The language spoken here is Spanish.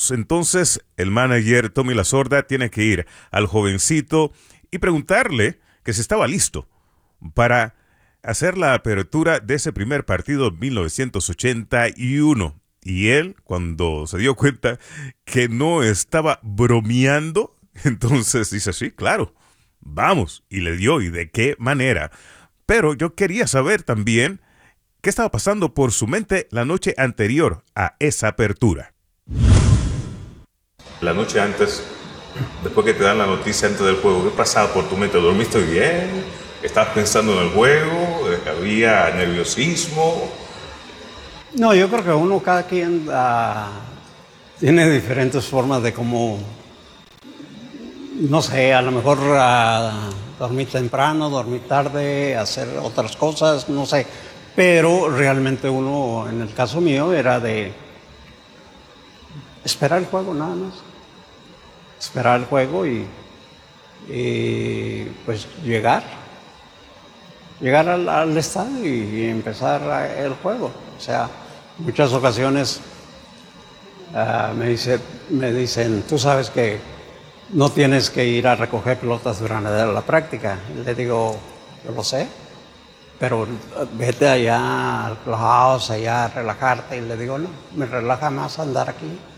minutos. Entonces, el manager Tommy Lasorda tiene que ir al jovencito y preguntarle que si estaba listo para hacer la apertura de ese primer partido en 1981. Y él, cuando se dio cuenta que no estaba bromeando, entonces dice, sí, claro, vamos. Y le dio, ¿y de qué manera? Pero yo quería saber también qué estaba pasando por su mente la noche anterior a esa apertura. La noche antes, después que te dan la noticia antes del juego, ¿qué pasaba por tu mente? ¿Dormiste bien? ¿Estabas pensando en el juego? ¿Había nerviosismo? No, yo creo que cada quien tiene diferentes formas de cómo, no sé, a lo mejor dormir temprano, dormir tarde, hacer otras cosas, no sé. Pero realmente uno, en el caso mío, era de esperar el juego nada más. Esperar el juego y pues llegar al estadio y empezar el juego. O sea, muchas ocasiones me dicen, tú sabes que no tienes que ir a recoger pelotas durante la práctica. Y le digo, yo lo sé, pero vete allá al clubhouse, allá a relajarte. Y le digo, no, me relaja más andar aquí.